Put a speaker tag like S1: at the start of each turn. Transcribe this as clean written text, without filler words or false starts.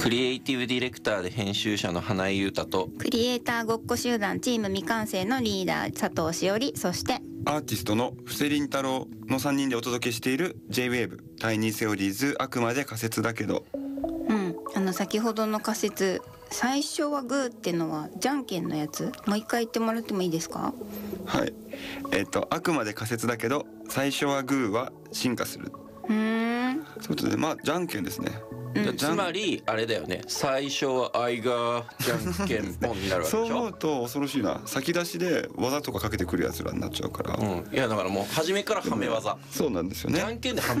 S1: クリエイティブディレクターで編集者の花井優太と、
S2: クリエイターごっこ集団チーム未完成のリーダー佐藤しおり、そして
S3: アーティストの布施凛太郎の3人でお届けしている J-WAVE タイニーセオリーズ、あくまで仮説だけど。
S2: 先ほどの仮説、最初はグーってのはじゃんけんのやつ、もう一回言ってもらってもいいですか？
S3: はい、あくまで仮説だけど最初はグーは進化する。そういうことで、じゃんけんですね。
S1: つまりあれだよね、最初はアイがじゃんけんポンになるわけでしょ。
S3: そう思うと恐ろしいな。先出しで技とかかけてくるやつらになっちゃうから、
S1: いやだからもう初めからはめ技。
S3: そうなんですよね。
S1: じゃんけんではめ